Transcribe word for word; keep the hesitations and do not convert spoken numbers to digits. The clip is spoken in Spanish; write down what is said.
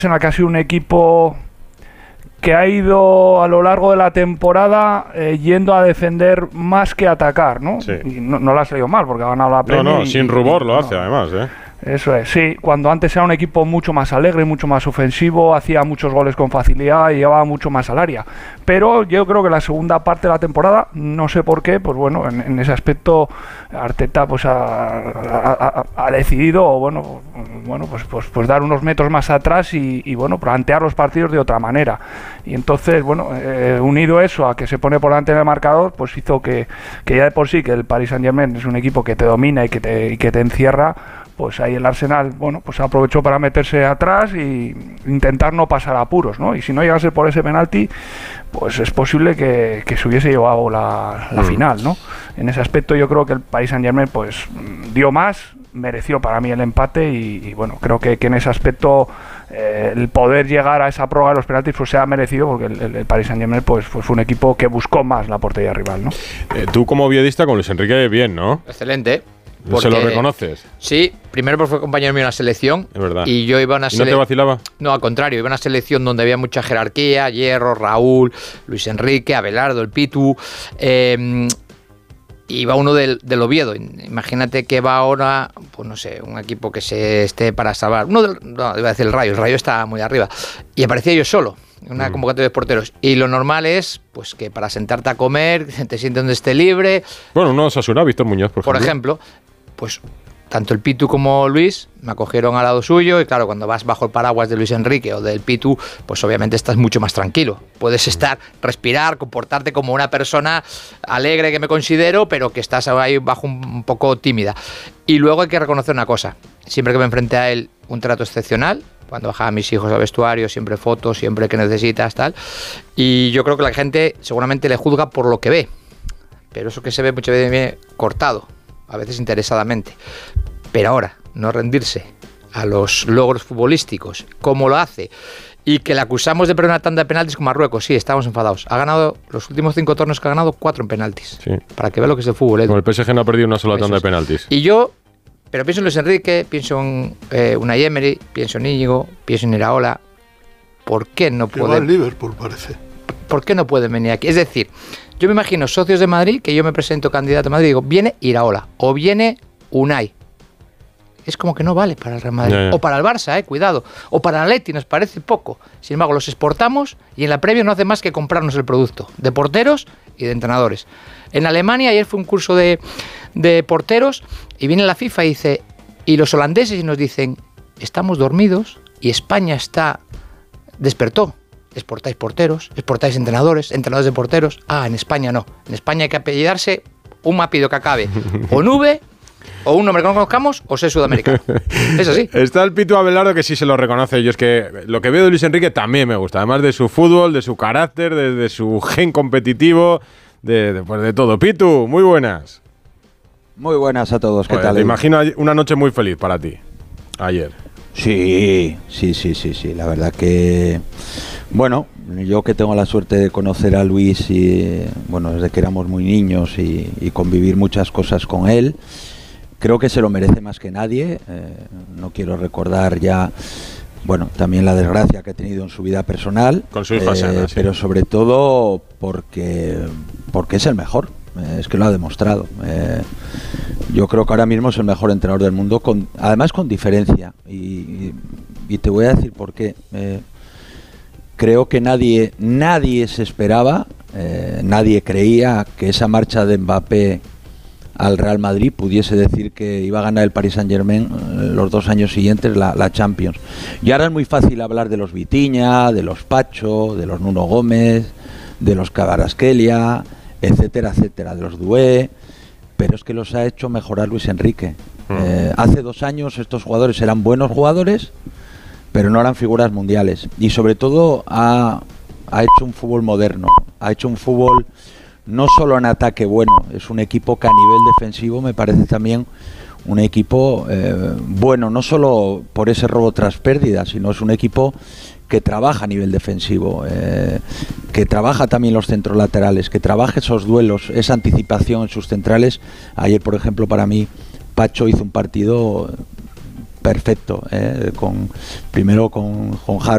en la que ha sido un equipo que ha ido a lo largo de la temporada eh, yendo a defender más que atacar, ¿no? Sí. Y no, no lo ha salido mal, porque ha ganado la Premier. No, no, y, sin rubor y, lo no, hace, además, ¿eh? Eso es, sí. Cuando antes era un equipo mucho más alegre, mucho más ofensivo, hacía muchos goles con facilidad y llevaba mucho más al área. Pero yo creo que la segunda parte de la temporada, no sé por qué, pues bueno, en, en ese aspecto Arteta pues ha, ha, ha decidido, bueno, bueno pues, pues, pues dar unos metros más atrás y, y bueno, plantear los partidos de otra manera. Y entonces, bueno, eh, unido eso a que se pone por delante en el marcador, pues hizo que, que ya de por sí que el Paris Saint-Germain es un equipo que te domina y que te, y que te encierra. Pues ahí el Arsenal, bueno, pues aprovechó para meterse atrás y intentar no pasar apuros, ¿no? Y si no llegase por ese penalti, pues es posible que, que se hubiese llevado la, la mm. final, ¿no? En ese aspecto yo creo que el Paris Saint-Germain pues dio más, mereció para mí el empate y, y bueno, creo que, que en ese aspecto eh, el poder llegar a esa prórroga de los penaltis pues se ha merecido porque el, el, el Paris Saint-Germain pues, pues fue un equipo que buscó más la portería rival, ¿no? Eh, tú como viodista con Luis Enrique bien, ¿no? Excelente. Porque, ¿se lo reconoces? Sí, primero porque fue compañero mío en la selección. Es verdad. Y yo iba a una selección. ¿Y no te vacilaba? No, al contrario, iba a una selección donde había mucha jerarquía, Hierro, Raúl, Luis Enrique, Abelardo, el Pitu. Eh, iba uno del, del Oviedo. Imagínate que va ahora, pues no sé, un equipo que se esté para salvar. Uno del, no, iba a decir el Rayo, el Rayo está muy arriba. Y aparecía yo solo. Una mm. convocatoria de porteros. Y lo normal es pues que para sentarte a comer, te sientes donde esté libre. Bueno, uno Osasuna, Víctor Muñoz, por, por ejemplo. ejemplo. Pues tanto el Pitu como Luis me acogieron al lado suyo y claro, cuando vas bajo el paraguas de Luis Enrique o del Pitu, pues obviamente estás mucho más tranquilo. Puedes estar, respirar, comportarte como una persona alegre que me considero, pero que estás ahí bajo un, un poco tímida. Y luego hay que reconocer una cosa, siempre que me enfrenté a él, un trato excepcional. Cuando bajaba a mis hijos al vestuario, siempre fotos, siempre que necesitas, tal. Y yo creo que la gente seguramente le juzga por lo que ve, pero eso que se ve muchas veces viene cortado, a veces interesadamente. Pero ahora, no rendirse a los logros futbolísticos, como lo hace, y que le acusamos de perder una tanda de penaltis con Marruecos, sí, estamos enfadados. Ha ganado los últimos cinco torneos que ha ganado, cuatro en penaltis. Sí. Para que vea lo que es el fútbol. Con el P S G no ha perdido una sola tanda de penaltis. Y yo, pero pienso en Luis Enrique, pienso en eh, Unai Emery, pienso en Íñigo, pienso en Iraola. ¿Por qué no puede? Que va al Liverpool, parece. ¿Por qué no pueden venir aquí? Es decir, yo me imagino socios de Madrid, que yo me presento candidato a Madrid y digo, viene Iraola o viene Unai. Es como que no vale para el Real Madrid. Ya, ya. O para el Barça, eh, cuidado. O para el Atleti, nos parece poco. Sin embargo, los exportamos y en la Premier no hace más que comprarnos el producto. De porteros y de entrenadores. En Alemania, ayer fue un curso de, de porteros y viene la FIFA y dice, y los holandeses y nos dicen, estamos dormidos y España está, despertó. Exportáis porteros, exportáis entrenadores, entrenadores de porteros. Ah, en España no. En España hay que apellidarse un apellido que acabe o nube, o un nombre que no conozcamos, o ser sudamericano. Es así. Está el Pitu Abelardo que sí se lo reconoce. Yo es que lo que veo de Luis Enrique también me gusta. Además de su fútbol, de su carácter, de, de su gen competitivo, de, de, pues de todo. Pitu, muy buenas. Muy buenas a todos. ¿Qué Joder, tal? Te imagino una noche muy feliz para ti, ayer. Sí, sí, sí, sí, sí. La verdad que, bueno, yo que tengo la suerte de conocer a Luis y, bueno, desde que éramos muy niños y, y convivir muchas cosas con él, creo que se lo merece más que nadie. Eh, no quiero recordar ya, bueno, también la desgracia que ha tenido en su vida personal, con su hija eh, sana, sí. Pero sobre todo porque, porque es el mejor. Eh, es que lo ha demostrado. Eh, yo creo que ahora mismo es el mejor entrenador del mundo, con, además con diferencia. Y, y, y te voy a decir por qué. Eh, creo que nadie, nadie se esperaba, eh, nadie creía que esa marcha de Mbappé al Real Madrid pudiese decir que iba a ganar el Paris Saint-Germain eh, los dos años siguientes la, la Champions. Y ahora es muy fácil hablar de los Vitinha, de los Pacho, de los Nuno Gómez, de los Kvaratskhelia, etcétera, etcétera, de los Doué, pero es que los ha hecho mejorar Luis Enrique. Mm. Eh, hace dos años estos jugadores eran buenos jugadores, pero no eran figuras mundiales. Y sobre todo ha, ha hecho un fútbol moderno, ha hecho un fútbol no solo en ataque bueno, es un equipo que a nivel defensivo me parece también un equipo eh, bueno, no solo por ese robo tras pérdida, sino es un equipo que trabaja a nivel defensivo, eh, que trabaja también los centros laterales, que trabaja esos duelos, esa anticipación en sus centrales. Ayer, por ejemplo, para mí, Pacho hizo un partido perfecto, eh, con primero con, con Harold